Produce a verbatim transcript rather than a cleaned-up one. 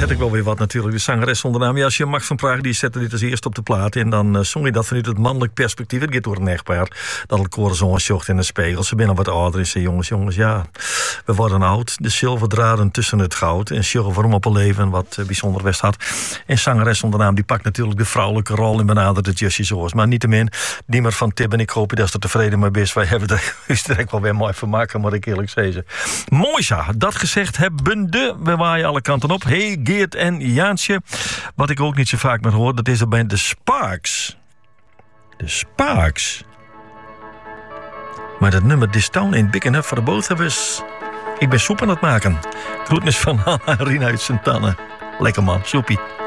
het ik wel weer wat natuurlijk. De zangeres zonder naam. Ja, als je Max van Praag, die zette dit als eerste op de plaat. En dan uh, zong je dat vanuit het mannelijk perspectief. Het gaat door een echtpaar. Dat het koren zo'n zocht in de spiegel. Ze binnen wat ouder is. Jongens, jongens, ja. We worden oud. De zilverdraden tussen het goud. En sjuggen waarom op een leven wat uh, bijzonder best had. En zangeres zonder naam, die pakt natuurlijk de vrouwelijke rol in benaderde Jussie Zoos. Maar niettemin, Diemer van Tibben, ik hoop je dat je er tevreden mee bent. Wij hebben er direct wel weer mooi van maken, moet ik eerlijk zeggen. Mooi zo. Dat gezegd hebbende, we waaien alle kanten op. Hey Geert en Jaansje. Wat ik ook niet zo vaak meer hoor, dat is de band de Sparks. De Sparks. Maar dat nummer This Town Ain't Big Enough for the Both of Us. Ik ben soep aan het maken. Groetnis van Anna en Rina uit Sint-Anne. Lekker man, soepie.